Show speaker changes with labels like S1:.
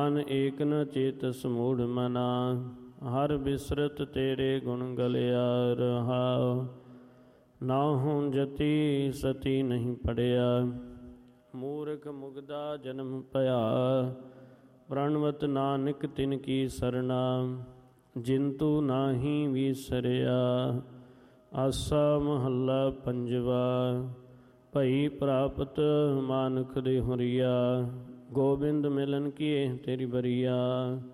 S1: ਮਨ ਏਕ ਨ ਚੇਤਸ ਮੂੜ ਮਨਾ, ਹਰ ਬਿਸਰਤ ਤੇਰੇ ਗੁਣ ਗਲਿਆ ਰਹਾਉ। ਨਾਹੂ ਜਤੀ ਸਤੀ ਨਹੀਂ ਪੜਿਆ, ਮੂਰਖ ਮੁਗਦਾ ਜਨਮ ਭਇਆ। ਪ੍ਰਣਵਤ ਨਾਨਕ ਤਿਨ ਕੀ ਸਰਣਾ, ਜਿੰਤੂ ਨਾਹੀ ਵੀਸਰਿਆ। ਆਸਾ ਮਹੱਲਾ ਪੰਜਵਾ। ਭਈ ਪ੍ਰਾਪਤ ਮਾਨੁਖ ਦੇ ਹੁਰੀਆ, ਗੋਬਿੰਦ ਮਿਲਨ ਕੀਏ ਤੇਰੀ ਬਰੀਆ।